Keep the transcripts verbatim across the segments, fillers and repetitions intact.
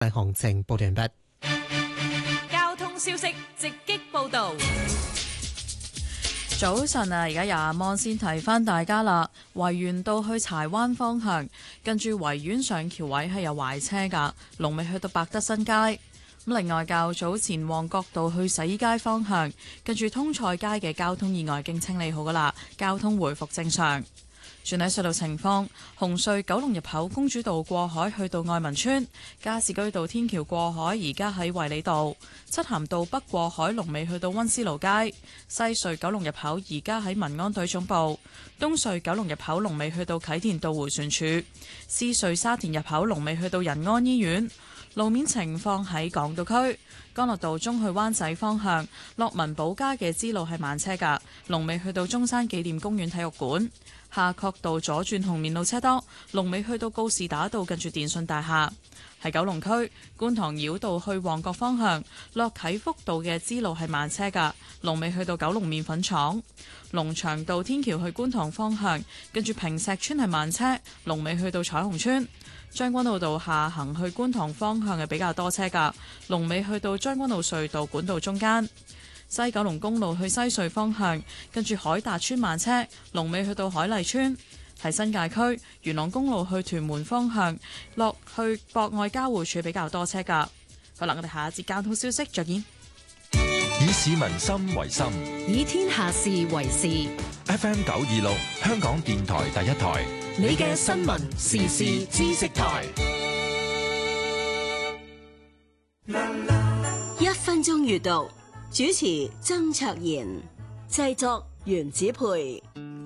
行程報完畢。 交通消息直擊報導。 早晨啊，而家廿蚊先提翻大家啦。維園道去柴灣方向，近住維園上橋位係有壞車㗎，龍尾去到百德新街。咁另外較早前旺角道去洗衣街方向，近住通菜街嘅交通意外已經清理好㗎啦，交通回復正常。轉睇隧道情況，紅隧九龍入口公主道過海去到愛民村，加士居道天橋過海而家喺衛理道，漆咸道北過海龍尾去到溫思勞街，西隧九龍入口而家喺民安隊總部，東隧九龍入口龍尾去到啟田道迴旋處，獅隧沙田入口龍尾去到仁安醫院。路面情況喺港島區，干諾道中去灣仔方向，樂民寶街嘅支路係慢車㗎，龍尾去到中山紀念公園體育館。夏慤道左轉紅棉路車多，龍尾去到告士打道近住電訊大廈。喺九龍區，觀塘繞道去旺角方向，落啟福道嘅支路係慢車㗎，龍尾去到九龍麵粉廠。龍翔道天橋去觀塘方向，跟住坪石村係慢車，龍尾去到彩虹村。將軍澳道下行去觀塘方向係比較多車㗎，龍尾去到將軍澳隧道管道中間。西九龍公路去西隧方向，跟住海達村慢車，龍尾去到海麗村。喺新界區，元朗公路去屯門方向，落去博愛交匯處比較多車㗎。好啦，我哋下一節交通消息再見。 以市民心為心， 以天下事為事。 F M 九二六，香港電台第一台， 你嘅新聞時事知識台。一分鐘閱讀，主持曾卓賢，製作原子培。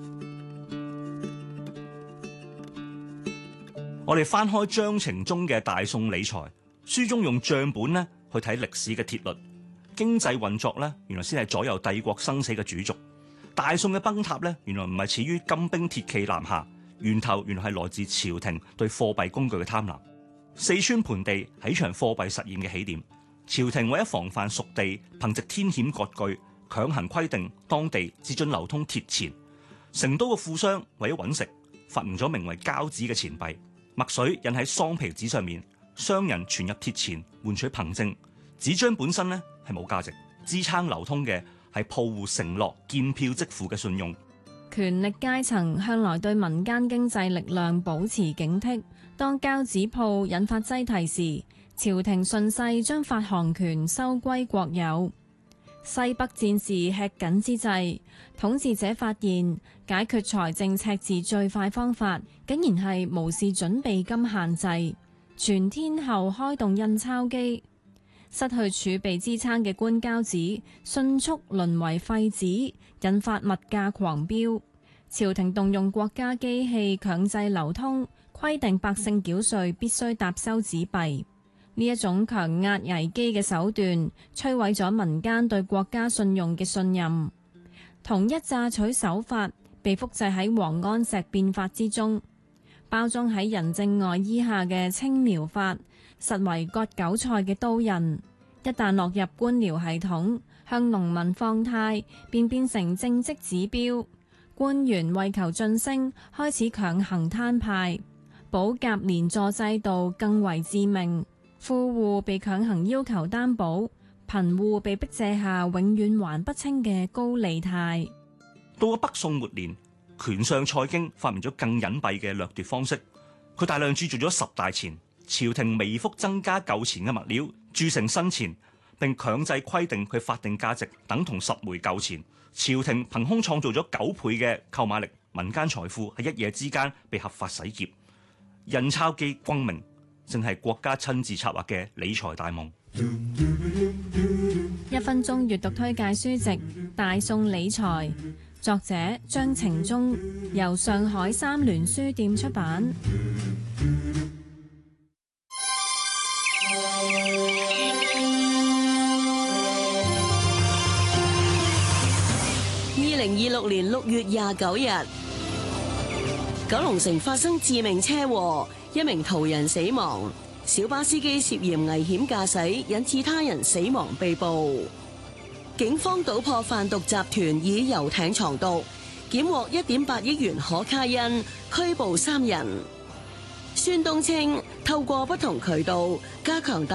我哋翻開章程中嘅大宋理財書中，用賬本咧去睇歷史嘅鐵律，經濟運作咧原來先係左右帝國生死嘅主軸。大宋嘅崩塌咧，原來唔係始於金兵鐵騎南下，源頭原來係來自朝廷對貨幣工具嘅貪婪。四川盆地係一場貨幣實驗嘅起點，朝廷為咗防範屬地憑藉天險割據，強行規定當地只准流通鐵錢。成都嘅富商為咗揾食，發明咗名為交子嘅錢幣。墨水印喺桑皮紙上面，商人存入鐵錢換取憑證。紙張本身咧係冇價值，支撐流通嘅係鋪戶承諾見票即付嘅信用。 權力階層向來對民間經濟力量保持警惕。當交子鋪引發擠提時，朝廷順勢將發行權收歸國有。西北戰事吃緊之際，統治者發現解決財政赤字最快方法，竟然係無視準備金限制，全天候開動印鈔機。失去儲備支撐嘅官交紙迅速淪為廢紙，引發物價狂飆。朝廷動用國家機器強制流通，規定百姓繳稅必須搭收紙幣。呢一種強壓危機嘅手段，摧毀咗民間對國家信用嘅信任。同一榨取手法被複製喺王安石變法之中，包裝喺仁政外衣下嘅青苗法，實為割韭菜嘅刀刃。一旦落入官僚系統，向農民放貸便變成政績指標。官員為求晉升，開始強行攤派。保甲連坐制度更為致命。富戶被強行要求擔保，貧戶被逼借下永遠還不清嘅高利貸。 到咗北宋末年，權相蔡京發明咗更隱蔽嘅掠奪方式。佢大量鑄造咗十大錢，朝廷微幅增加舊錢嘅物料，鑄成新錢，並強制規定佢法定價值等同十枚舊錢。朝廷憑空創造咗九倍嘅購買力，民間財富喺一夜之間被合法洗劫。印鈔機轟鳴，正係國家親自策劃嘅理財大夢。 一分鐘閱讀推介書籍《大宋理財》，作者張程中，由上海三聯書店出版。 二零二六年六月廿九日，九龍城發生致命車禍，一名途人死亡，小巴司機涉嫌危險駕駛引致他人死亡被捕。警方搗破販毒集團以遊艇藏毒，檢獲一點八億元可卡因，拘捕三人。 孫東青透過不同渠道加強